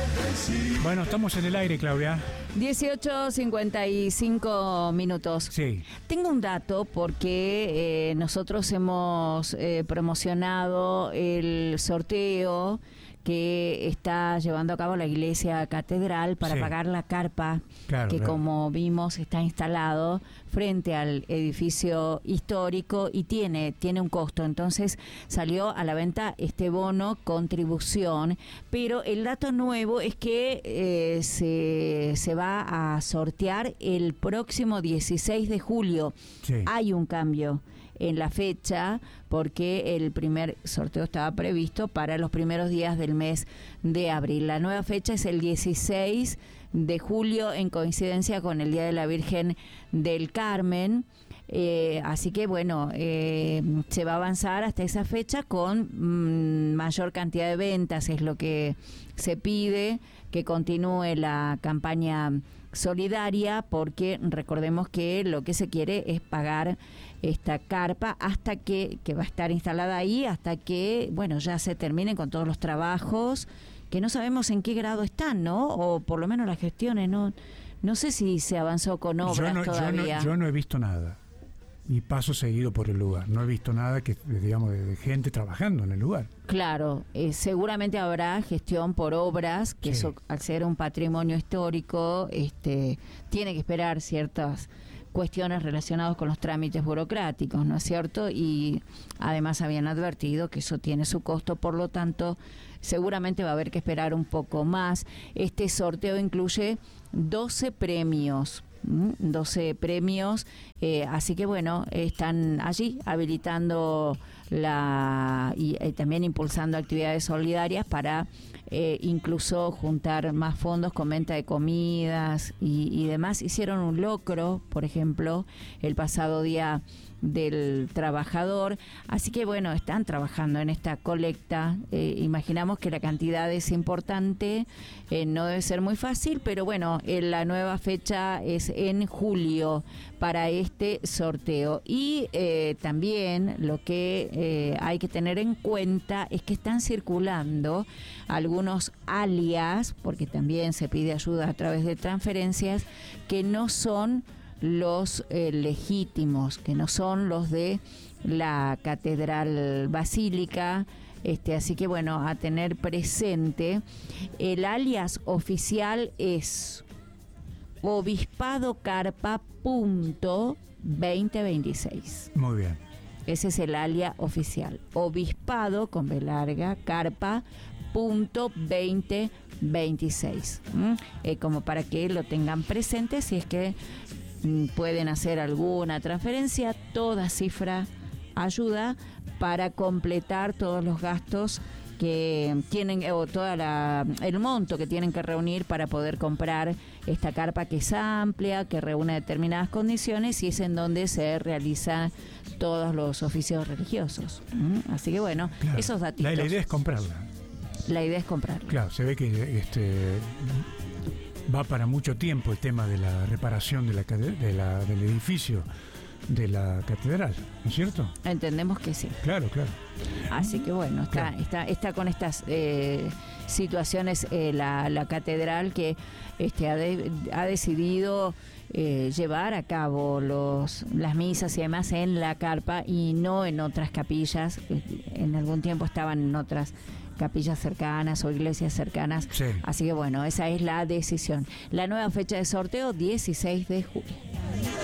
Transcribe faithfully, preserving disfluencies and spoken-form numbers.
Bueno, estamos en el aire, Claudia. dieciocho cincuenta y cinco minutos. Sí. Tengo un dato porque eh, nosotros hemos eh, promocionado el sorteo que está llevando a cabo la Iglesia Catedral para Sí. pagar la carpa Claro, que claro. como vimos está instalado frente al edificio histórico y tiene, tiene un costo. Entonces salió a la venta este bono contribución, pero el dato nuevo es que eh, se, se va a sortear el próximo dieciséis de julio. Sí. Hay un cambio en la fecha porque el primer sorteo estaba previsto para los primeros días del mes de abril. La nueva fecha es el dieciséis de julio en coincidencia con el Día de la Virgen del Carmen. Eh, así que bueno, eh, se va a avanzar hasta esa fecha con mm, mayor cantidad de ventas, es lo que se pide, que continúe la campaña solidaria, porque recordemos que lo que se quiere es pagar esta carpa hasta que, que va a estar instalada ahí, hasta que, bueno, ya se terminen con todos los trabajos, que no sabemos en qué grado están, ¿no? O por lo menos las gestiones, ¿no? No sé si se avanzó con obras yo no, todavía. Yo no, yo no he visto nada. Y paso seguido por el lugar. No he visto nada que, digamos, de, de gente trabajando en el lugar. Claro, eh, seguramente habrá gestión por obras, que Sí. eso, al ser un patrimonio histórico, este, tiene que esperar ciertas cuestiones relacionadas con los trámites burocráticos, ¿no es cierto? Y además habían advertido que eso tiene su costo, por lo tanto, seguramente va a haber que esperar un poco más. Este sorteo incluye doce premios. doce premios, eh, así que bueno, están allí habilitando la y eh, también impulsando actividades solidarias para eh, incluso juntar más fondos con venta de comidas y, y demás. Hicieron un locro, por ejemplo, el pasado día del trabajador, así que bueno, están trabajando en esta colecta. Eh, imaginamos que la cantidad es importante, eh, no debe ser muy fácil, pero bueno, eh, la nueva fecha es en julio para este sorteo. Y eh, también lo que eh, hay que tener en cuenta es que están circulando algunos alias, porque también se pide ayuda a través de transferencias, que no son los eh, legítimos, que no son los de la Catedral Basílica. Este, así que bueno, a tener presente, el alias oficial es obispado carpa punto veinte veintiséis. Muy bien. Ese es el alias oficial, obispado con B larga carpa punto veinte veintiséis. ¿Mm? Eh, como para que lo tengan presente si es que pueden hacer alguna transferencia. Toda cifra ayuda para completar todos los gastos que tienen, o toda la el monto que tienen que reunir para poder comprar esta carpa, que es amplia, que reúne determinadas condiciones y es en donde se realizan todos los oficios religiosos. ¿Mm? Así que bueno, Claro. esos datitos. La, la idea es comprarla. La idea es comprarla. Claro, se ve que este va para mucho tiempo el tema de la reparación de la, cate- de la del edificio de la catedral, ¿no es cierto? Entendemos que sí. Claro, claro. Así que bueno, está, Claro. está, está con estas eh, situaciones eh, la, la catedral que este, ha, de- ha decidido eh, llevar a cabo los las misas y demás en la carpa y no en otras capillas. En algún tiempo estaban en otras capillas cercanas o iglesias cercanas. Sí. Así que bueno, esa es la decisión. La nueva fecha de sorteo, dieciséis de julio.